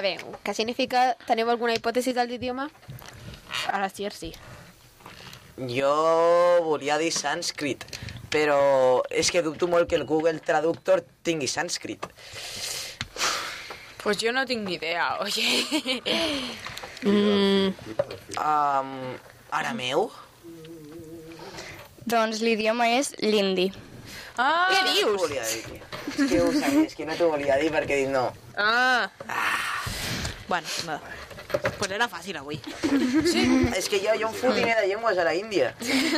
Bé, què significa? Teniu alguna hipòtesi de l'idioma? Ara sí. Jo volia dir sànscrit, però és que dubto molt que el Google Traductor tingui sànscrit. Pues yo no tinc ni idea, oye. Arameu? Doncs l'idioma és l'hindi. Ah, Què dius? És que ho sabia, és que no t'ho volia dir perquè dic no. Bueno, nada. Pues era fàcil avui. Sí? És que jo em fot diner de llengües a la Índia.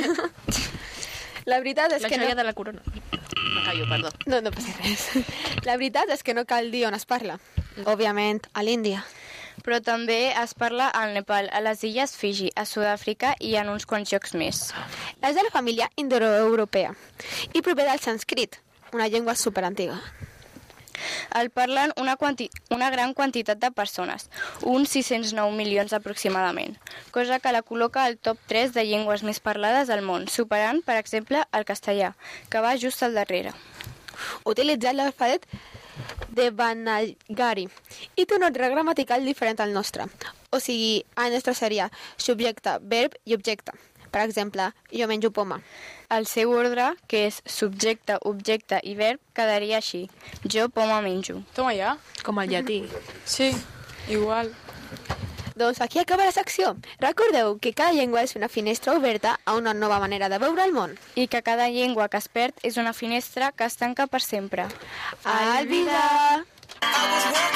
La veritat és La que no... joia de la corona. Me callo, perdó. No passa res. La veritat és que no cal dir on es parla. Òbviament, a l'Índia. Però també es parla al Nepal, a les illes Fiji, a Sud-àfrica i en uns quants llocs més. És de la família indoeuropea i prové del sànscrit, una llengua superantiga. El parlen una gran quantitat de persones, uns 609 milions aproximadament, cosa que la col·loca al top 3 de llengües més parlades al món, superant, per exemple, el castellà, que va just al darrere. Utilitzat l'alfabet de Devanagari i té un ordre gramatical diferent al nostre. O sigui, el nostre seria subjecte, verb i objecte. Per exemple, jo menjo poma. El seu ordre, que és subjecte, objecte i verb, quedaria així. Jo poma menjo. toma ya. Com el llatí. Sí, igual. Doncs aquí acaba la secció. Recordeu que cada llengua és una finestra oberta a una nova manera de veure el món. I que cada llengua que es perd és una finestra que es tanca per sempre. Alvida!